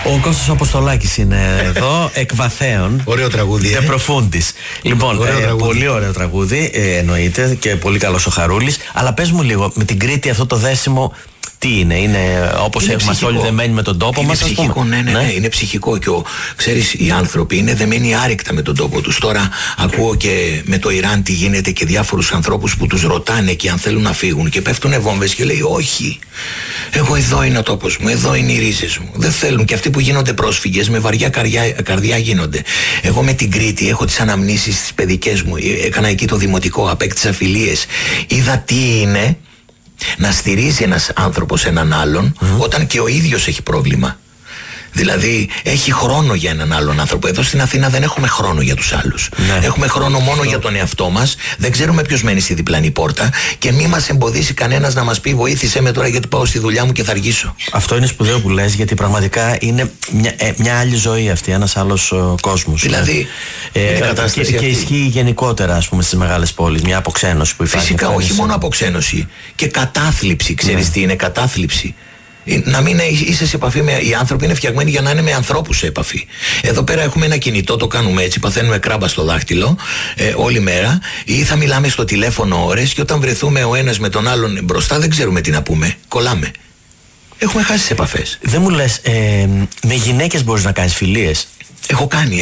Ο Κώστας Αποστολάκης είναι εδώ, εκ βαθέων. Ωραίο τραγούδι. De profundis. Λοιπόν, πολύ ωραίο τραγούδι, εννοείται, και πολύ καλός ο Χαρούλης. Αλλά πες μου λίγο, με την Κρήτη αυτό το δέσιμο τι είναι όπως είμαστε όλοι δεμένοι με τον τόπο μας? Είναι ψυχικό, ναι, είναι ψυχικό. Και ξέρεις, οι άνθρωποι είναι δεμένοι άρρηκτα με τον τόπο τους. Τώρα ακούω και με το Ιράν τι γίνεται και διάφορους ανθρώπους που τους ρωτάνε και αν θέλουν να φύγουν και πέφτουνε βόμβες και λέει όχι, εγώ εδώ είναι ο τόπος μου, εδώ είναι οι ρίζες μου. Δεν θέλουν. Και αυτοί που γίνονται πρόσφυγες με βαριά καρδιά γίνονται. Εγώ με την Κρήτη έχω τις αναμνήσεις τις παιδικές μου. Έκανα εκεί το δημοτικό, απέκτησα φιλίες. Είδα τι είναι να στηρίζει ένας άνθρωπος έναν άλλον όταν και ο ίδιος έχει πρόβλημα. Δηλαδή έχει χρόνο για έναν άλλον άνθρωπο. Εδώ στην Αθήνα δεν έχουμε χρόνο για τους άλλους. Έχουμε χρόνο μόνο για τον εαυτό μας. Δεν ξέρουμε ποιος μένει στη διπλανή πόρτα και μη μας εμποδίσει κανένας να μας πει βοήθησέ με τώρα γιατί πάω στη δουλειά μου και θα αργήσω. Αυτό είναι σπουδαίο που λες, γιατί πραγματικά είναι μια άλλη ζωή αυτή, ένας άλλος κόσμος. Δηλαδή και ισχύει γενικότερα, ας πούμε, στις μεγάλες πόλεις, μια αποξένωση που υπάρχει. Φυσικά, όχι μόνο αποξένωση και κατάθλιψη. Ξέρεις τι είναι κατάθλιψη? Να μην είσαι σε επαφή με. Οι άνθρωποι είναι φτιαγμένοι για να είναι με ανθρώπους σε επαφή. Εδώ πέρα έχουμε ένα κινητό, το κάνουμε έτσι, παθαίνουμε κράμπα στο δάχτυλο όλη μέρα, ή θα μιλάμε στο τηλέφωνο ώρες και όταν βρεθούμε ο ένας με τον άλλον μπροστά δεν ξέρουμε τι να πούμε. Κολλάμε. Έχουμε χάσει τις επαφές. Δεν μου λες, με γυναίκες μπορείς να κάνεις φιλίες? Έχω κάνει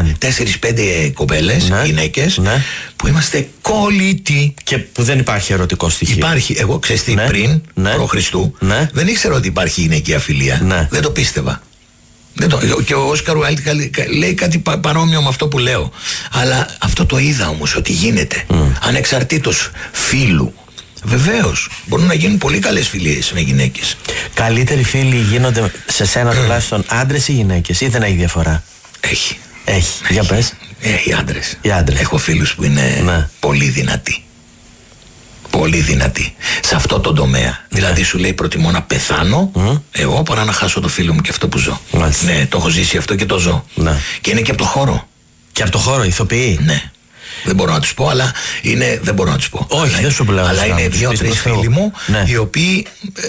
4-5 κοπέλες, γυναίκες, που είμαστε κολλητοί. Και που δεν υπάρχει ερωτικό στοιχείο. Υπάρχει. Εγώ ξέρεις τι, πριν π.Χ. δεν ήξερα ότι υπάρχει γυναικεία φιλία. Δεν το πίστευα. Και ο Όσκαρ Ουάιλντ λέει κάτι παρόμοιο με αυτό που λέω. Αλλά αυτό το είδα όμως ότι γίνεται. Ανεξαρτήτως φίλου. Βεβαίως, μπορούν να γίνουν πολύ καλές φιλίες με γυναίκες. Καλύτεροι φίλοι γίνονται σε σένα τουλάχιστον άντρες ή γυναίκες, ή δεν έχει διαφορά? Έχει. Για πες. Οι άντρες. Έχω φίλους που είναι πολύ δυνατοί. Πολύ δυνατοί σε αυτό το τομέα. Δηλαδή σου λέει προτιμώ να πεθάνω εγώ παρά να χάσω το φίλο μου και αυτό που ζω. Ναι, το έχω ζήσει αυτό και το ζω. Και είναι και από το χώρο. Και από το χώρο, ηθοποιοί. Ναι. Δεν μπορώ να τους πω, αλλά είναι. Δεν μπορώ να τους πω. Όχι, δεν σου πλέον. Αλλά είναι 2-3 φίλοι μου, οι οποίοι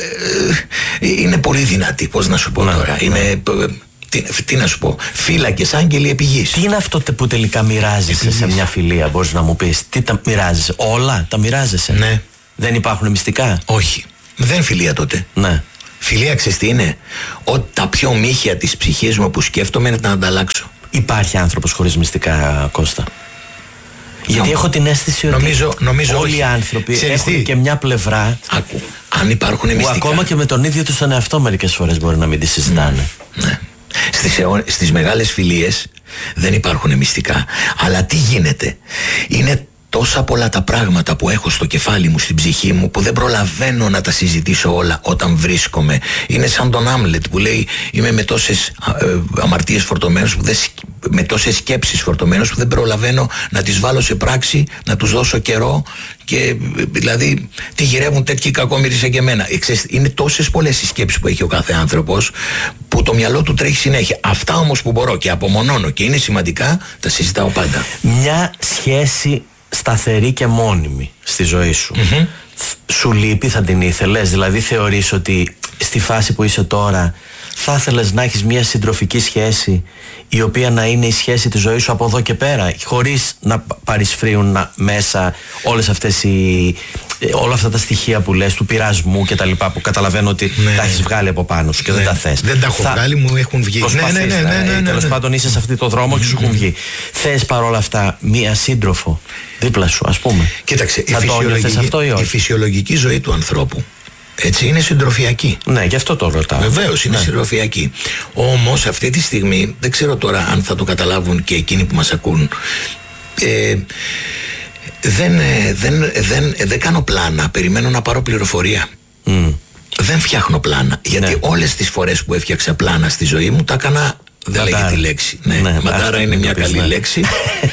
είναι πολύ δυνατοί. Πώς να σου πω τώρα. Είναι. Τι να σου πω, φύλακες, άγγελοι επί γης. Τι είναι αυτό που τελικά μοιράζεσαι σε μια φιλία, μπορείς να μου πεις? Τι τα μοιράζεσαι? Όλα τα μοιράζεσαι? Ναι. Δεν υπάρχουν μυστικά? Όχι. Δεν φιλία τότε. Ναι. Φιλία, ξέρεις τι είναι? Τα πιο μύχια της ψυχής μου που σκέφτομαι είναι να ανταλλάξω. Υπάρχει άνθρωπος χωρίς μυστικά, Κώστα? Γιατί έχω την αίσθηση ότι νομίζω όλοι οι άνθρωποι έχουν και μια πλευρά. Άκου, αν υπάρχουν μυστικά. Που ακόμα και με τον ίδιο τους τον εαυτό μερικές φορές μπορεί να μην τη συζητάνε. Ναι. Στις μεγάλες φιλίες δεν υπάρχουν μυστικά. Αλλά τι γίνεται? Είναι τόσα πολλά τα πράγματα που έχω στο κεφάλι μου, στην ψυχή μου, που δεν προλαβαίνω να τα συζητήσω όλα όταν βρίσκομαι. Είναι σαν τον Άμλετ που λέει είμαι με τόσες αμαρτίες φορτωμένος, με τόσες σκέψεις φορτωμένος που δεν προλαβαίνω να τις βάλω σε πράξη, να τους δώσω καιρό. Και δηλαδή τι γυρεύουν τέτοιοι κακόμοιροι σαν και εμένα. Είναι τόσες πολλές οι σκέψεις που έχει ο κάθε άνθρωπος που το μυαλό του τρέχει συνέχεια. Αυτά όμως που μπορώ και απομονώνω και είναι σημαντικά, τα συζητάω πάντα. Μια σχέση σταθερή και μόνιμη στη ζωή σου. Σου λείπει, θα την ήθελες? Δηλαδή θεωρείς ότι στη φάση που είσαι τώρα θα ήθελες να έχεις μια συντροφική σχέση η οποία να είναι η σχέση της ζωής σου από εδώ και πέρα, χωρίς να παρισφρίουν μέσα όλα αυτά τα στοιχεία που λες, του πειρασμού και τα λοιπά, που καταλαβαίνω ότι τα έχεις βγάλει από πάνω σου και δεν τα θες? Δεν τα έχω βγάλει, μου έχουν βγει. Τέλος πάντων είσαι σε αυτό το δρόμο και σου έχουν βγει. Θες παρόλα αυτά μία σύντροφο δίπλα σου, ας πούμε? Κοίταξε, η φυσιολογική ζωή του ανθρώπου, έτσι, είναι συντροφιακή. Ναι, γι' αυτό το ρωτάω. Βεβαίως είναι συντροφιακή. Όμως αυτή τη στιγμή, δεν ξέρω τώρα αν θα το καταλάβουν και εκείνοι που μας ακούν, δεν κάνω πλάνα, περιμένω να πάρω πληροφορία. Δεν φτιάχνω πλάνα, γιατί όλες τις φορές που έφτιαξα πλάνα στη ζωή μου τα έκανα. Δεν λέγεται τη λέξη. Μαντάρα είναι μια καλή λέξη.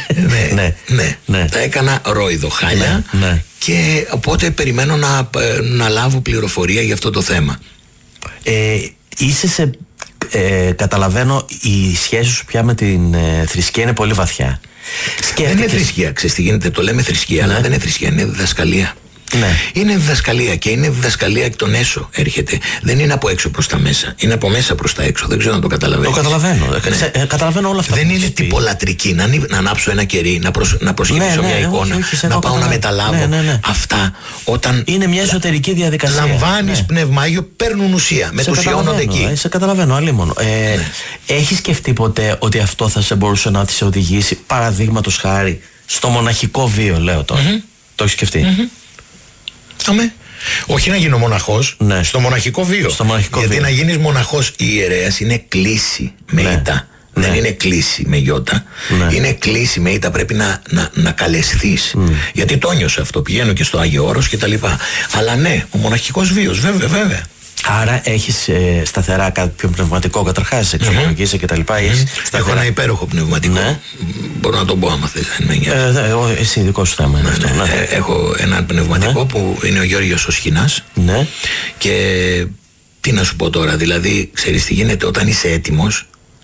Τα έκανα ρόιδο, χάλια. Και οπότε περιμένω να λάβω πληροφορία για αυτό το θέμα. Είσαι σε. Καταλαβαίνω, η σχέση σου πια με την θρησκεία είναι πολύ βαθιά. Δεν είναι θρησκεία, ξέρεις τι γίνεται, το λέμε θρησκεία, αλλά δεν είναι θρησκεία, είναι διδασκαλία. Ναι. Είναι διδασκαλία και είναι διδασκαλία εκ των έσω. Έρχεται. Δεν είναι από έξω προς τα μέσα. Είναι από μέσα προς τα έξω. Δεν ξέρω αν το καταλαβαίνεις. Το καταλαβαίνω. Ναι. Καταλαβαίνω όλα αυτά. Δεν είναι τυπολατρική. Να ανάψω ένα κερί, να προσγειώσω μια εικόνα, να πάω να μεταλάβω. Αυτά όταν. Είναι μια εσωτερική διαδικασία. Λαμβάνεις πνεύμα Άγιο, παίρνουν ουσία. Μετουσιώνονται εκεί. Σε καταλαβαίνω, αλίμονο. Έχεις σκεφτεί ποτέ ότι αυτό θα σε μπορούσε να σε οδηγήσει, παραδείγματος χάρη, στο μοναχικό βίο, λέω τώρα? Το έχεις σκεφτεί? Αμέ. Όχι να γίνω μοναχός, ναι. Στο μοναχικό βίο. Γιατί να γίνεις μοναχός ή ιερέας είναι κλίση με ητά. Δεν είναι κλίση με γιώτα. Είναι κλίση με ήττα. Πρέπει να καλεσθείς. Γιατί το νιώσα αυτό. Πηγαίνω και στο Άγιο Όρος και τα λοιπά. Αλλά ναι, ο μοναχικός βίος, βέβαια. Άρα έχεις σταθερά κάτι πιο πνευματικό, καταρχάς, εξομολογείσαι και τα λοιπά. Έχω ένα υπέροχο πνευματικό. Ναι. Μπορώ να το πω άμα θες, δεν με νοιάζει. Εσύ δικό σου θέμα είναι αυτό. Έχω ένα πνευματικό που είναι ο Γιώργος ο Σχοινάς. Ναι. Και τι να σου πω τώρα, δηλαδή, ξέρεις τι γίνεται όταν είσαι έτοιμος.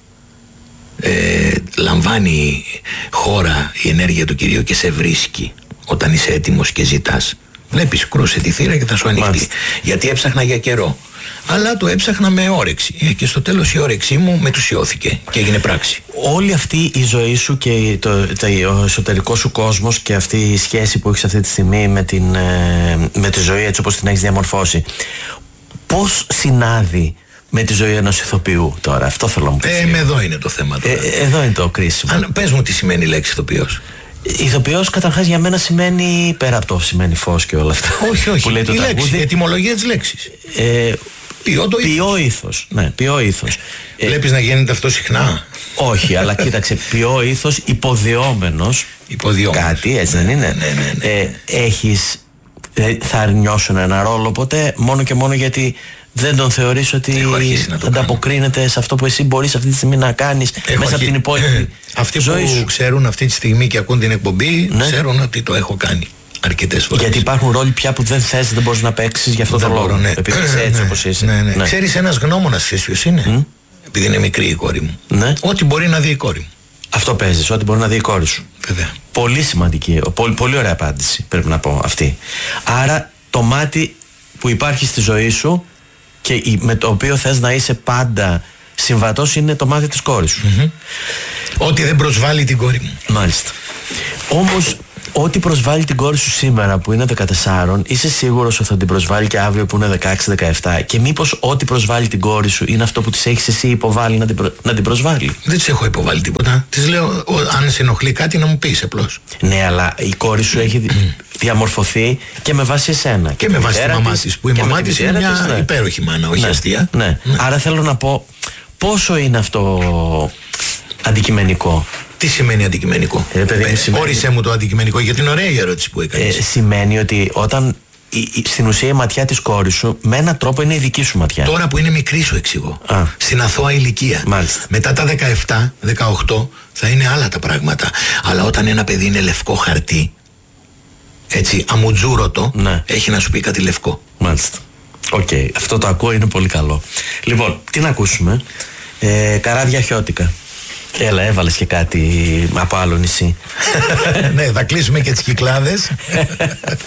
Λαμβάνει χώρα η ενέργεια του Κυρίου και σε βρίσκει όταν είσαι έτοιμος και ζητάς. Βλέπεις, κρούσε τη θύρα και θα σου ανοιχτεί. Γιατί έψαχνα για καιρό. Αλλά το έψαχνα με όρεξη. Και στο τέλος η όρεξή μου μετουσιώθηκε και έγινε πράξη. Όλη αυτή η ζωή σου και ο εσωτερικός σου κόσμος και αυτή η σχέση που έχεις αυτή τη στιγμή με τη ζωή έτσι όπως την έχεις διαμορφώσει, πώς συνάδει με τη ζωή ενός ηθοποιού τώρα? Αυτό θέλω να μου πεις. Εδώ είναι το θέμα τώρα. Εδώ είναι το κρίσιμο. Πες μου τι σημαίνει η λέξη ηθοποιός. Ηθοποιός καταρχάς για μένα σημαίνει, πέρα από το σημαίνει φως και όλα αυτά. Όχι. Που λέει το η λέξη, τραγούδι, η ετυμολογία της λέξης. Ποιό ήθος. Ναι, ποιό ήθος. Βλέπεις να γίνεται αυτό συχνά? Όχι, αλλά κοίταξε, ποιό ήθος υποδεόμενος. Κάτι, έτσι δεν είναι? Ναι. Έχεις, θα αρνιώσουν ένα ρόλο ποτέ μόνο και μόνο γιατί δεν τον θεωρείς ότι ανταποκρίνεται σε αυτό που εσύ μπορείς αυτή τη στιγμή να κάνεις μέσα από την υπόλοιπη αυτοί ζωή σου? Που ξέρουν αυτή τη στιγμή και ακούν την εκπομπή, ξέρουν ότι το έχω κάνει αρκετές φορές. Γιατί υπάρχουν ρόλοι πια που δεν θες, δεν μπορείς να παίξεις γι' αυτό το λόγο. Επειδή είσαι έτσι όπως είσαι. Ναι. Ξέρεις, ένας γνώμονας ξέρεις ποιος είναι? Επειδή είναι μικρή η κόρη μου. Ναι. Ό,τι μπορεί να δει η κόρη μου. Αυτό παίζεις, ό,τι μπορεί να δει η κόρη σου. Βέβαια. Πολύ σημαντική, πολύ ωραία απάντηση πρέπει να πω αυτή. Άρα το μάτι που υπάρχει στη ζωή σου και με το οποίο θες να είσαι πάντα συμβατός είναι το μάτι της κόρης σου. Ό,τι δεν προσβάλλει την κόρη μου. Μάλιστα. Όμως ό,τι προσβάλλει την κόρη σου σήμερα που είναι 14, είσαι σίγουρος ότι θα την προσβάλλει και αύριο που είναι 16-17? Και μήπως ό,τι προσβάλλει την κόρη σου είναι αυτό που της έχεις εσύ υποβάλει να την προσβάλλει? Δεν της έχω υποβάλει τίποτα. Της λέω αν σε ενοχλεί κάτι να μου πεις απλώς. Ναι, αλλά η κόρη σου έχει διαμορφωθεί και με βάση εσένα. Και με βάση τη μαμά της. Που η μαμά της είναι μια υπέροχη μάνα, όχι αστεία. Ναι. Άρα θέλω να πω, πόσο είναι αυτό αντικειμενικό? Τι σημαίνει αντικειμενικό? Όρισέ μου το αντικειμενικό, γιατί είναι ωραία η ερώτηση που έκανες. Σημαίνει ότι όταν στην ουσία η ματιά της κόρης σου με έναν τρόπο είναι η δική σου ματιά. Τώρα που είναι μικρή σου εξηγώ. Στην αθώα ηλικία. Μάλιστα. Μετά τα 17-18 θα είναι άλλα τα πράγματα. Αλλά όταν ένα παιδί είναι λευκό χαρτί, έτσι αμουτζούρωτο, έχει να σου πει κάτι λευκό. Μάλιστα. Οκ, αυτό το ακούω, είναι πολύ καλό. Λοιπόν, τι να ακούσουμε? Καράβια χιώτικα. Έλα, έβαλες και κάτι από άλλο νησί. Ναι, θα κλείσουμε και τις Κυκλάδες.